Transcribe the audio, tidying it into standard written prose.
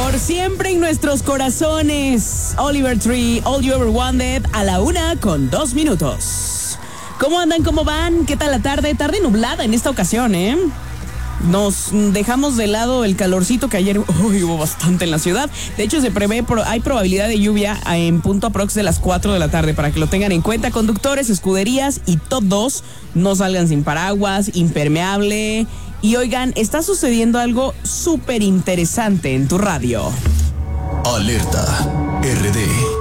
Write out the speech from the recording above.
Por siempre en nuestros corazones. Oliver Tree, All You Ever Wanted, a la 1:02. ¿Cómo andan? ¿Cómo van? ¿Qué tal la tarde? Tarde nublada en esta ocasión, ¿eh? Nos dejamos de lado el calorcito que ayer hubo bastante en la ciudad. De hecho, se prevé, hay probabilidad de lluvia en punto aprox de las 4 de la tarde, para que lo tengan en cuenta. Conductores, escuderías y todos no salgan sin paraguas, impermeable. Y oigan, está sucediendo algo súper interesante en tu radio. Alerta RD.